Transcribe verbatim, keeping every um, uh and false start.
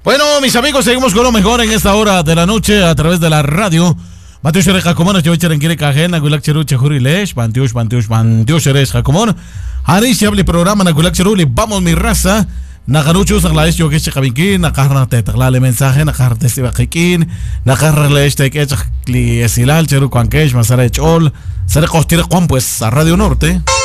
Bueno, mis amigos, seguimos con lo mejor en esta hora de la noche a través de la radio. Matiush Eres Jacomón, yo echar en Kire Cajen, Nagulak Cheru Chehuri Lesh, Pantiush, Pantiush, Pantiush Eres Jacomón. Haris y hable programa Nagulak Cheruli, vamos mi raza. Naganuchus, Naglaes, yo que Checabinkin, Nakarna Tetlale mensaje, Nakar Testibakikin, Nakar Lesh Tekech, Cliesilal, Cheru Quankesh, Masarech Ol, Sare Costire Juan, pues a Radio Norte.